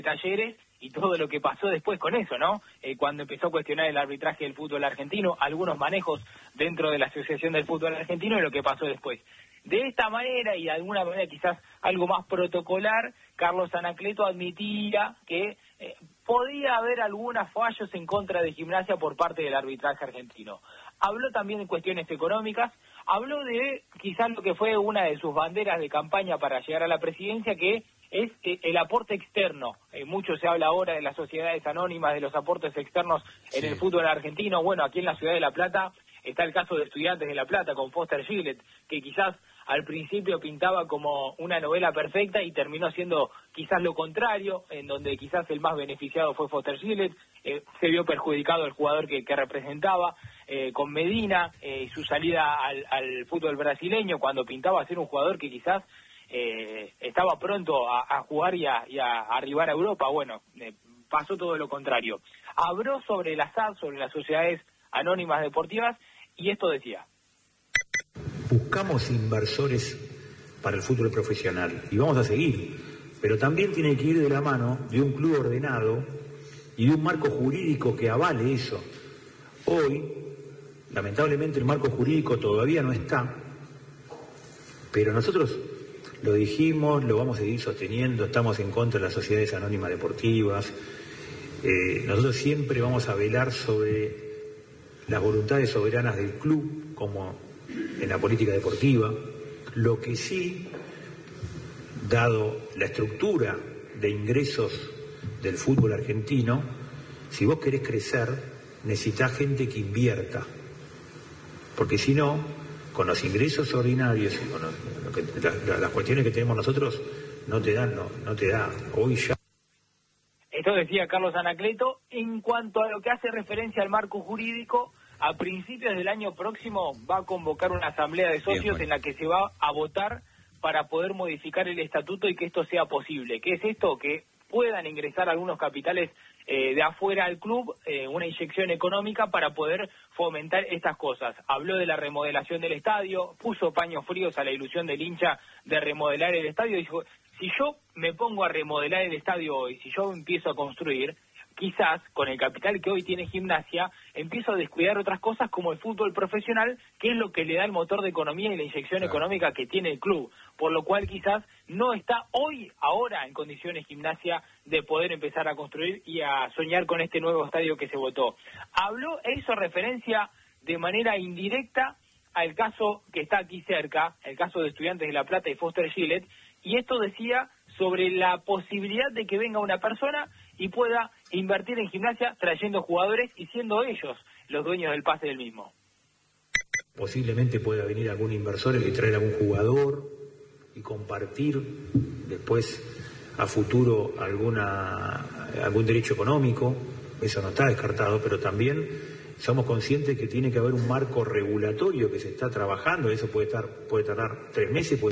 Talleres y todo lo que pasó después con eso, ¿no? Cuando empezó a cuestionar el arbitraje del fútbol argentino, algunos manejos dentro de la Asociación del Fútbol Argentino y lo que pasó después. De esta manera, y de alguna manera quizás algo más protocolar, Carlos Anacleto admitía que podía haber algunos fallos en contra de Gimnasia por parte del arbitraje argentino. Habló también de cuestiones económicas, habló de quizás lo que fue una de sus banderas de campaña para llegar a la presidencia, que es el aporte externo. Mucho se habla ahora de las sociedades anónimas, de los aportes externos en el fútbol argentino. Bueno, aquí en la ciudad de La Plata está el caso de Estudiantes de La Plata con Foster Gillett, que quizás al principio pintaba como una novela perfecta y terminó siendo quizás lo contrario, en donde quizás el más beneficiado fue Foster Gillett. Se vio perjudicado el jugador que representaba, con Medina, su salida al fútbol brasileño, cuando pintaba ser un jugador que quizás estaba pronto a jugar y a arribar a Europa. Bueno, pasó todo lo contrario. Habló sobre la SAD, sobre las sociedades anónimas deportivas, y esto decía: buscamos inversores para el fútbol profesional y vamos a seguir, pero también tiene que ir de la mano de un club ordenado y de un marco jurídico que avale eso. Hoy, lamentablemente, el marco jurídico todavía no está, pero nosotros lo dijimos, lo vamos a seguir sosteniendo, estamos en contra de las sociedades anónimas deportivas. Nosotros siempre vamos a velar sobre las voluntades soberanas del club, como en la política deportiva. Lo que sí, dado la estructura de ingresos del fútbol argentino, si vos querés crecer, necesitás gente que invierta, porque si no, con los ingresos ordinarios y con las cuestiones que tenemos nosotros, no te da. Hoy ya. Esto decía Carlos Anacleto. En cuanto a lo que hace referencia al marco jurídico, a principios del año próximo va a convocar una asamblea de socios en la que se va a votar para poder modificar el estatuto y que esto sea posible. ¿Qué es esto? Que puedan ingresar algunos capitales de afuera al club, una inyección económica para poder fomentar estas cosas. Habló de la remodelación del estadio, puso paños fríos a la ilusión del hincha de remodelar el estadio. Dijo: si yo me pongo a remodelar el estadio hoy, si yo empiezo a construir, quizás con el capital que hoy tiene Gimnasia, empiezo a descuidar otras cosas como el fútbol profesional, que es lo que le da el motor de economía y la inyección económica que tiene el club, por lo cual quizás no está ahora en condiciones Gimnasia de poder empezar a construir y a soñar con este nuevo estadio que se votó. Hizo referencia de manera indirecta al caso que está aquí cerca, el caso de Estudiantes de La Plata y Foster Gillett, y esto decía sobre la posibilidad de que venga una persona y pueda invertir en Gimnasia trayendo jugadores y siendo ellos los dueños del pase del mismo. Posiblemente pueda venir algún inversor y traer algún jugador y compartir después a futuro algún derecho económico. Eso no está descartado, pero también somos conscientes que tiene que haber un marco regulatorio que se está trabajando. Eso puede tardar 3 meses.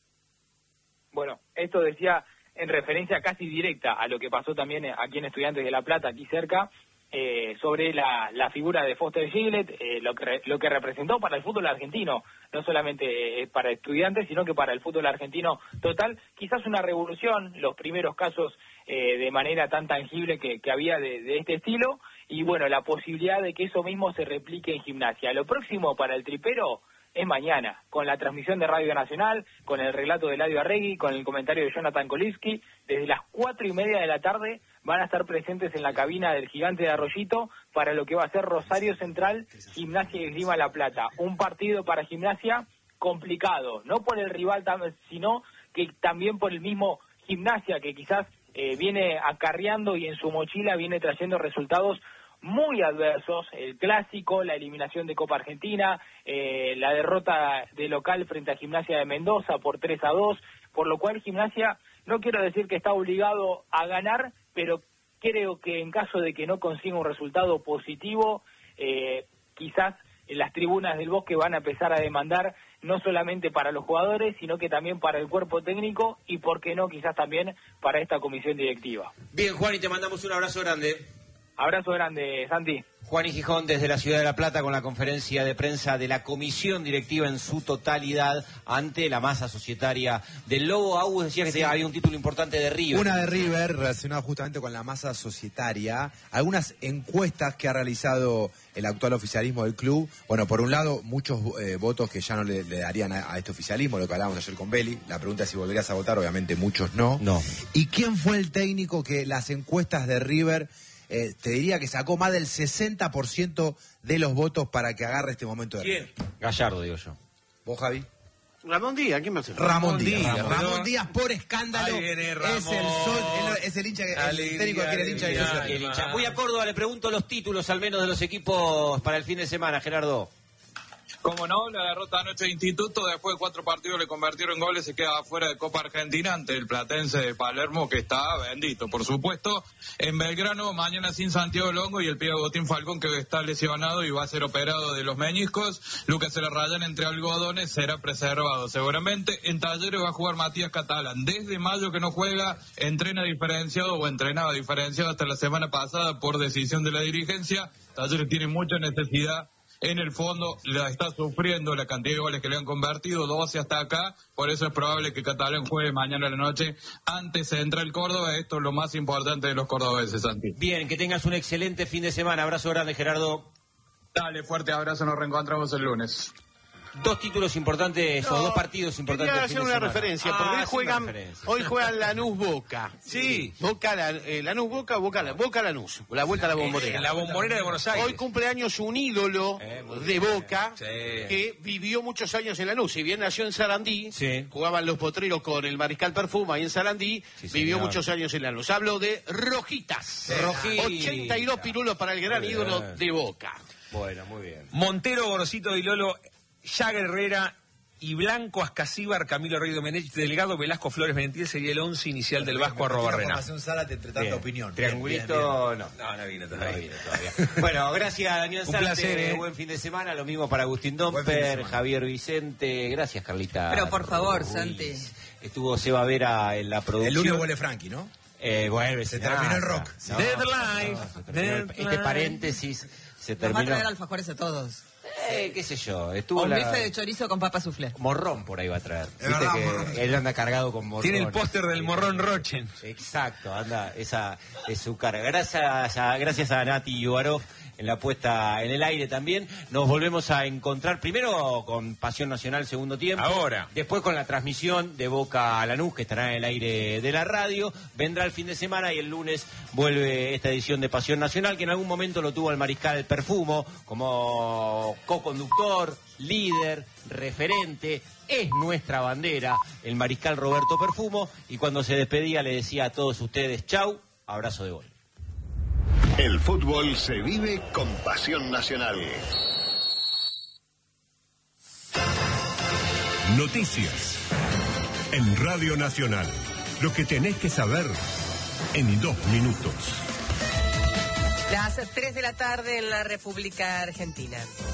Bueno, esto decía en referencia casi directa a lo que pasó también aquí en Estudiantes de La Plata, aquí cerca, sobre la figura de Foster Gillett, lo que representó para el fútbol argentino, no solamente para Estudiantes, sino que para el fútbol argentino total. Quizás una revolución, los primeros casos de manera tan tangible que había de este estilo, y bueno, la posibilidad de que eso mismo se replique en Gimnasia. Lo próximo para el tripero es mañana, con la transmisión de Radio Nacional, con el relato de Eladio Arregui, con el comentario de Jonathan Kolivsky. Desde las 4:30 de la tarde van a estar presentes en la cabina del Gigante de Arroyito para lo que va a ser Rosario Central, Gimnasia y Esgrima La Plata. Un partido para Gimnasia complicado, no por el rival, sino que también por el mismo Gimnasia, que quizás viene acarreando y en su mochila viene trayendo resultados muy adversos: el clásico, la eliminación de Copa Argentina, la derrota de local frente a Gimnasia de Mendoza por 3-2, por lo cual Gimnasia, no quiero decir que está obligado a ganar, pero creo que en caso de que no consiga un resultado positivo, quizás las tribunas del Bosque van a empezar a demandar no solamente para los jugadores, sino que también para el cuerpo técnico y, por qué no, quizás también para esta comisión directiva. Bien, Juan, y te mandamos un abrazo grande. Abrazo grande, Santi. Juan y Gijón desde la Ciudad de La Plata con la conferencia de prensa de la comisión directiva en su totalidad ante la masa societaria del Lobo. Agus decía que había un título importante de River. Una de River relacionada justamente con la masa societaria. Algunas encuestas que ha realizado el actual oficialismo del club. Bueno, por un lado, muchos votos que ya no le darían a este oficialismo, lo que hablábamos ayer con Beli. La pregunta es si volverías a votar, obviamente muchos no. No. ¿Y quién fue el técnico que las encuestas de River... te diría que sacó más del 60% de los votos para que agarre este momento de River? Gallardo, digo yo. ¿Vos, Javi? Ramón Díaz, ¿quién me hace? Ramón Díaz, por escándalo. Ahí viene Ramón. Es el hincha, el técnico que quiere el hincha. Voy a Córdoba, le pregunto los títulos al menos de los equipos para el fin de semana, Gerardo. Como no, la derrota anoche de Instituto, después de 4 partidos le convirtieron en goles, se queda fuera de Copa Argentina ante el Platense de Palermo, que está bendito, por supuesto. En Belgrano, mañana sin Santiago Longo y el pibe Agustín Falcón, que está lesionado y va a ser operado de los meniscos. Lucas Celarrayán, entre algodones, será preservado seguramente. En Talleres va a jugar Matías Catalán. Desde mayo que no juega, entrena diferenciado o entrenaba diferenciado hasta la semana pasada por decisión de la dirigencia. Talleres tiene mucha necesidad. En el fondo la está sufriendo la cantidad de goles que le han convertido, 12 hasta acá, por eso es probable que Catalán juegue mañana a la noche ante Central Córdoba. Esto es lo más importante de los cordobeses, Santi. Bien, que tengas un excelente fin de semana. Abrazo grande, Gerardo. Dale, fuerte abrazo, nos reencontramos el lunes. Dos títulos importantes, o dos partidos importantes. Quería hacer una referencia, porque hoy juegan Lanús-Boca. Sí. Lanús-Boca, Boca-Lanús. La vuelta a la Bombonera. La Bombonera de Buenos Aires. Hoy cumpleaños un ídolo de Boca que vivió muchos años en Lanús. Si bien nació en Sarandí, jugaban los potreros con el Mariscal Perfuma y en Sarandí, vivió muchos años en Lanús. Hablo de Rojitas. 82 pirulos para el gran ídolo de Boca. Bueno, muy bien. Montero, Gorosito y Lolo, Jagger Herrera y Blanco, Ascasíbar, Camilo Rey Domenech, Delgado, Velasco, Flores, Benetiel sería el 11 inicial del Vasco @Rena. Zárate entre tanta opinión. Triangulito, no vino todavía. Bueno, gracias Daniel Un Zárate, placer, buen fin de semana, lo mismo para Agustín Domper, Javier Vicente, gracias Carlita. Pero por favor, Ruiz. Santi. Estuvo Seba Vera en la producción. El lunes vuelve Frankie, ¿no? Vuelve, se terminó el rock. Este paréntesis se Nos terminó. va a traer alfajores a todos. Qué sé yo, estuvo un bife de chorizo con papa soufflé. Morrón por ahí va a traer. Es verdad, que morrón. él anda cargado con morrón. Tiene el póster del morrón Rochen. Exacto, anda, esa es su carga. Gracias a Nati Yubarov en la puesta en el aire también. Nos volvemos a encontrar primero con Pasión Nacional segundo tiempo. Ahora. Después con la transmisión de Boca a Lanús, que estará en el aire de la radio. Vendrá el fin de semana y el lunes vuelve esta edición de Pasión Nacional, que en algún momento lo tuvo el Mariscal Perfumo como co-conductor, líder, referente. Es nuestra bandera, el Mariscal Roberto Perfumo. Y cuando se despedía le decía a todos ustedes, chau, abrazo de gol. El fútbol se vive con Pasión Nacional. Noticias en Radio Nacional. Lo que tenés que saber en 2 minutos. Las 3 de la tarde en la República Argentina.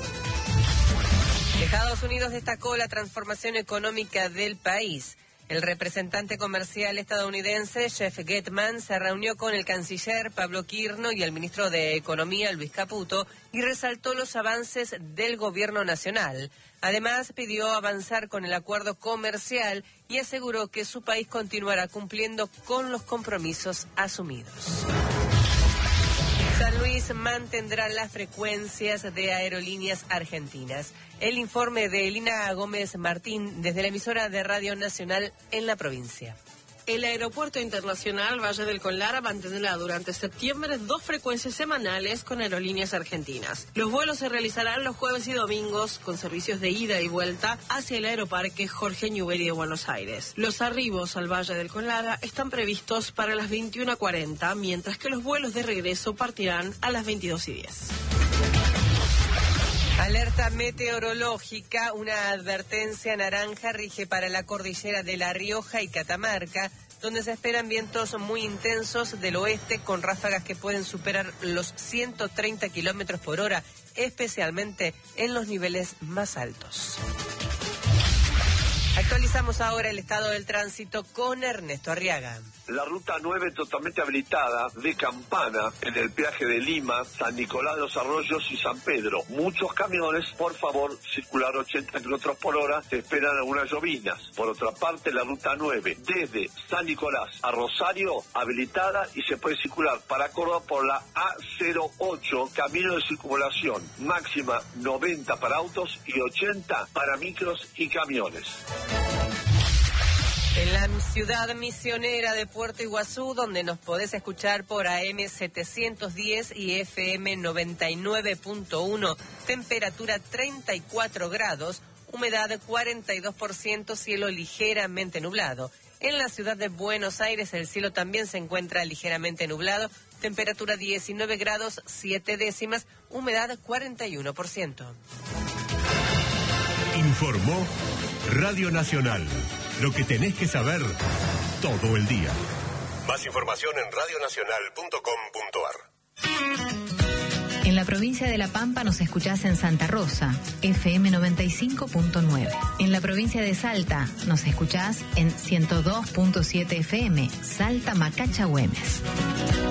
Estados Unidos destacó la transformación económica del país. El representante comercial estadounidense, Jeff Getman, se reunió con el canciller Pablo Quirno y el ministro de Economía, Luis Caputo, y resaltó los avances del gobierno nacional. Además, pidió avanzar con el acuerdo comercial y aseguró que su país continuará cumpliendo con los compromisos asumidos. San Luis mantendrá las frecuencias de Aerolíneas Argentinas. El informe de Elina Gómez Martín desde la emisora de Radio Nacional en la provincia. El Aeropuerto Internacional Valle del Collara mantendrá durante septiembre 2 frecuencias semanales con Aerolíneas Argentinas. Los vuelos se realizarán los jueves y domingos con servicios de ida y vuelta hacia el Aeroparque Jorge Newbery de Buenos Aires. Los arribos al Valle del Collara están previstos para las 21:40, mientras que los vuelos de regreso partirán a las 22:10. Alerta meteorológica, una advertencia naranja rige para la cordillera de La Rioja y Catamarca, donde se esperan vientos muy intensos del oeste con ráfagas que pueden superar los 130 kilómetros por hora, especialmente en los niveles más altos. Actualizamos ahora el estado del tránsito con Ernesto Arriaga. La ruta 9 totalmente habilitada de Campana en el peaje de Lima, San Nicolás de los Arroyos y San Pedro. Muchos camiones, por favor, circular 80 kilómetros por hora, te esperan algunas llovinas. Por otra parte, la ruta 9 desde San Nicolás a Rosario habilitada y se puede circular para Córdoba por la A08, camino de circulación máxima 90 para autos y 80 para micros y camiones. En la ciudad misionera de Puerto Iguazú, donde nos podés escuchar por AM 710 y FM 99.1, temperatura 34 grados, humedad 42%, cielo ligeramente nublado. En la ciudad de Buenos Aires el cielo también se encuentra ligeramente nublado, temperatura 19 grados 7 décimas, humedad 41%. Informó Radio Nacional. Lo que tenés que saber todo el día. Más información en radionacional.com.ar. En la provincia de La Pampa nos escuchás en Santa Rosa, FM 95.9. En la provincia de Salta nos escuchás en 102.7 FM, Salta Macacha Güemes.